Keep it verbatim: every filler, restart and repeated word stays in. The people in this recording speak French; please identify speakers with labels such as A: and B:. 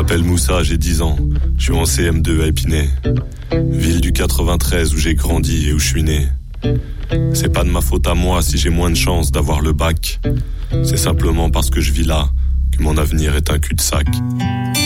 A: m'appelle Moussa, j'ai dix ans. Je suis en C M deux à Épinay. Ville du quatre-vingt-treize où j'ai grandi et où je suis né. C'est pas de ma faute à moi si j'ai moins de chance d'avoir le bac. C'est simplement parce que je vis là que mon avenir est un cul-de-sac.